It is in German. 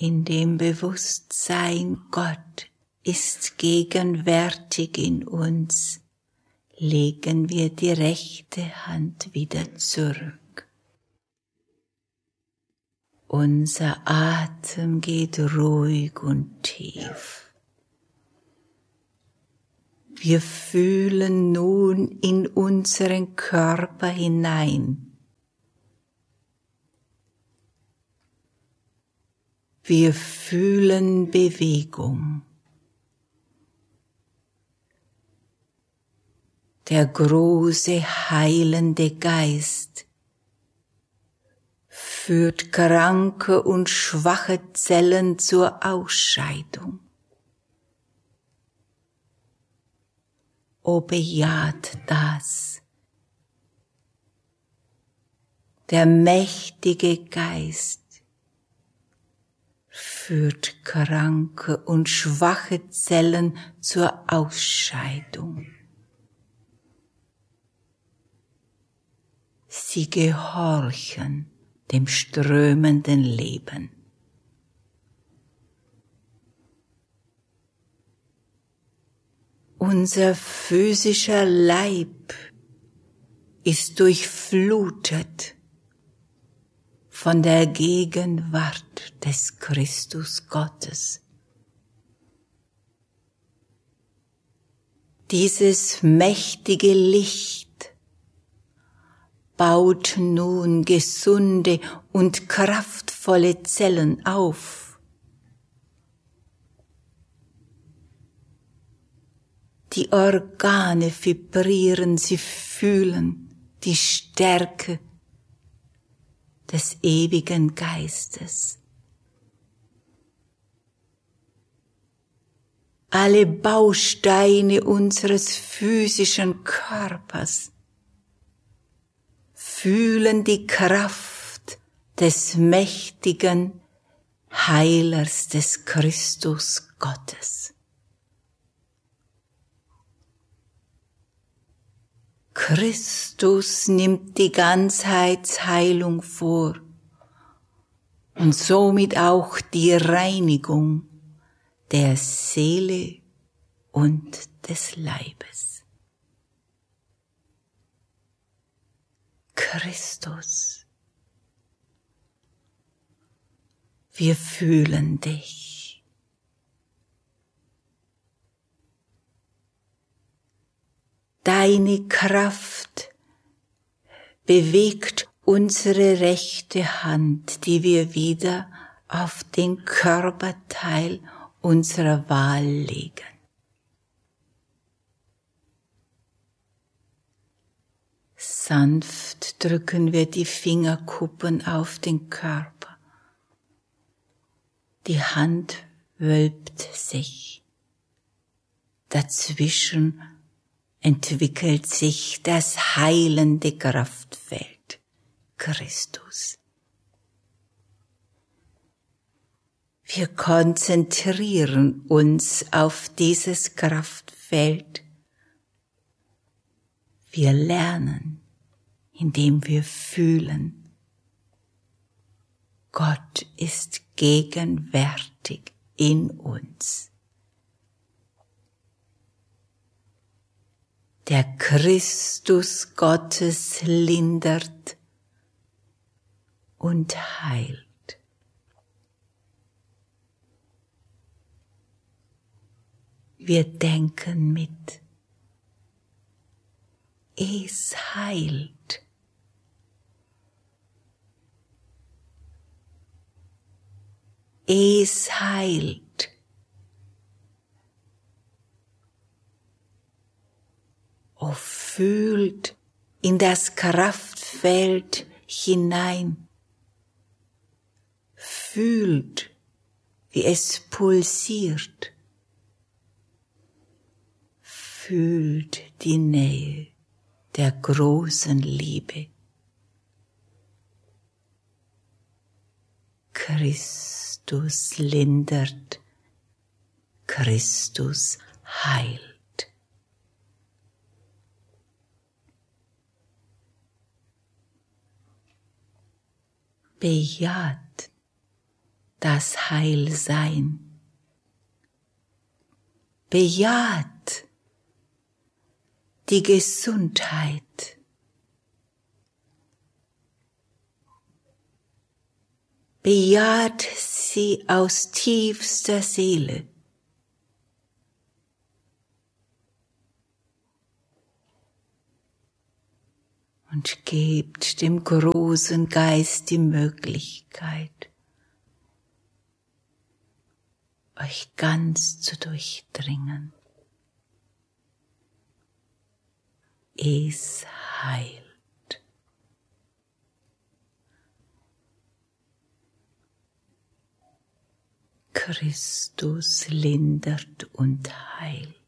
In dem Bewusstsein, Gott ist gegenwärtig in uns, legen wir die rechte Hand wieder zurück. Unser Atem geht ruhig und tief. Wir fühlen nun in unseren Körper hinein. Wir fühlen Bewegung. Der große heilende Geist führt kranke und schwache Zellen zur Ausscheidung. O bejaht das. Der mächtige Geist führt kranke und schwache Zellen zur Ausscheidung. Sie gehorchen dem strömenden Leben. Unser physischer Leib ist durchflutet von der Gegenwart des Christus Gottes. Dieses mächtige Licht baut nun gesunde und kraftvolle Zellen auf. Die Organe vibrieren, sie fühlen die Stärke des ewigen Geistes. Alle Bausteine unseres physischen Körpers fühlen die Kraft des mächtigen Heilers des Christus Gottes. Christus nimmt die Ganzheitsheilung vor und somit auch die Reinigung der Seele und des Leibes. Christus, wir fühlen dich. Deine Kraft bewegt unsere rechte Hand, die wir wieder auf den Körperteil unserer Wahl legen. Sanft drücken wir die Fingerkuppen auf den Körper. Die Hand wölbt sich. Dazwischen entwickelt sich das heilende Kraftfeld Christus. Wir konzentrieren uns auf dieses Kraftfeld. Wir lernen, indem wir fühlen. Gott ist gegenwärtig in uns. Der Christus Gottes lindert und heilt. Wir denken mit. Es heilt. Es heilt. O fühlt in das Kraftfeld hinein. Fühlt, wie es pulsiert. Fühlt die Nähe der großen Liebe. Christus lindert, Christus heilt. Bejaht das Heilsein. Bejaht die Gesundheit. Bejaht sie aus tiefster Seele. Und gebt dem großen Geist die Möglichkeit, euch ganz zu durchdringen. Es heilt. Christus lindert und heilt.